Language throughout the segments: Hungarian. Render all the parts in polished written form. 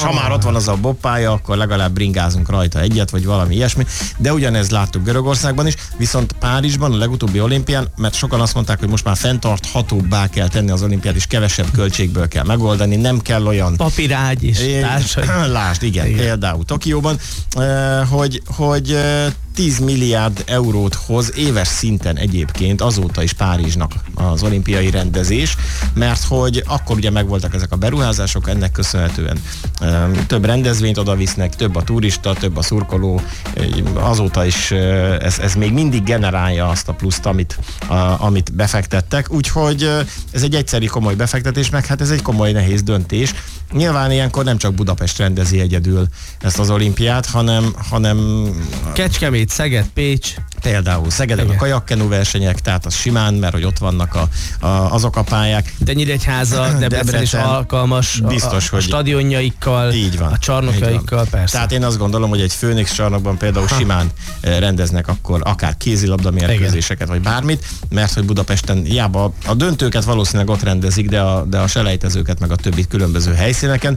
ha már ott van az a bobpálya, akkor legalább bringázunk rajta egyet, vagy valami ilyesmi. De ugyanezt láttuk Görögországban is, viszont Párizsban a legutóbbi olimpián, mert sokan azt mondták, hogy most már fenntarthatóbbá kell tenni az olimpiát, és kevesebb költségből kell megoldani, nem kell olyan... Papírágy és társai. Lásd, igen, például Tokióban, hogy 10 milliárd eurót hoz éves szinten egyébként azóta is Párizsnak az olimpiai rendezés, mert hogy akkor ugye megvoltak ezek a beruházások, ennek köszönhetően több rendezvényt odavisznek, több a turista, több a szurkoló, azóta is ez még mindig generálja azt a pluszt, amit befektettek, úgyhogy ez egy egyszeri komoly befektetés, meg hát ez egy komoly nehéz döntés. Nyilván ilyenkor nem csak Budapest rendezi egyedül ezt az olimpiát, hanem Kecskemét, Szeged, Pécs. Például Szegeden a kajakkenu versenyek, tehát az simán, mert hogy ott vannak azok a pályák. De Nyíregyháza, Debrecen is alkalmas, biztos, a stadionjaikkal, így van, a csarnokjaikkal, persze. Tehát én azt gondolom, hogy egy Főnix csarnokban például simán rendeznek akkor akár kézilabda mérkőzéseket, vagy bármit, mert hogy Budapesten hiába a döntőket valószínűleg ott rendezik, de a selejtezőket meg a többi különböző helyszíneken.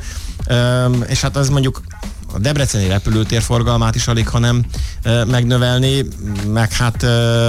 És hát az mondjuk a debreceni repülőtér forgalmát is alig, hanem megnövelni, meg hát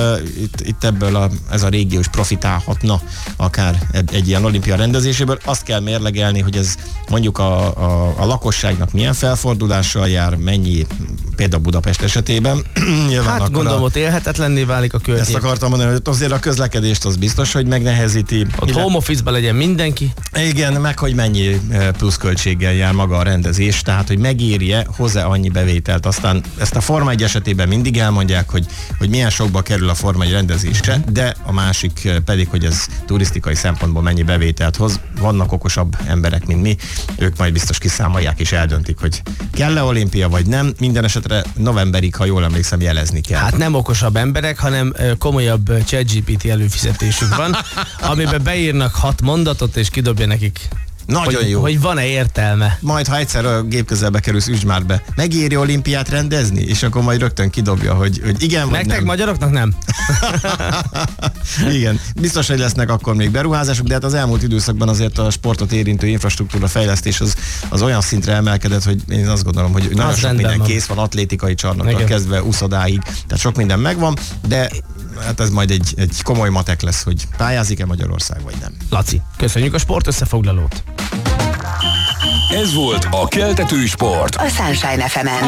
itt ebből ez a régió is profitálhatna akár egy ilyen olimpia rendezéséből. Azt kell mérlegelni, hogy ez mondjuk a lakosságnak milyen felfordulással jár, mennyi például Budapest esetében. Hát gondolom, ott élhetetlenné válik a környék. Ezt akartam mondani, hogy azért a közlekedést az biztos, hogy megnehezíti. Ott home office-ban legyen mindenki. Igen, meg hogy mennyi pluszköltséggel jár maga a rendezés, tehát hogy megéri-e, hozzá annyi bevételt. Aztán ezt a Forma 1 esetében mindig elmondják, hogy milyen sokba kerül a Forma 1 rendezése, de a másik pedig, hogy ez turisztikai szempontból mennyi bevételt hoz. Vannak okosabb emberek, mint mi, ők majd biztos kiszámolják és eldöntik, hogy kell-e olimpia vagy nem. Minden esetre novemberig, ha jól emlékszem, jelezni kell. Hát nem okosabb emberek, hanem komolyabb ChatGPT előfizetésük van, amiben beírnak 6 mondatot és kidobja nekik. Nagyon jó. Hogy van-e értelme. Majd, ha egyszer a gép közelbe kerülsz, üsd már be. Megéri olimpiát rendezni? És akkor majd rögtön kidobja, hogy igen vagy nektek nem. magyaroknak nem? Igen. Biztos, hogy lesznek akkor még beruházások, de hát az elmúlt időszakban azért a sportot érintő infrastruktúra fejlesztés az olyan szintre emelkedett, hogy én azt gondolom, hogy nagyon sok minden kész van, atlétikai csarnoktól kezdve uszodáig, tehát sok minden megvan, de hát ez majd egy komoly matek lesz, hogy pályázik-e Magyarország, vagy nem. Laci, köszönjük a sport összefoglalót. Ez volt a Keltető Sport. A Sunshine FM-en.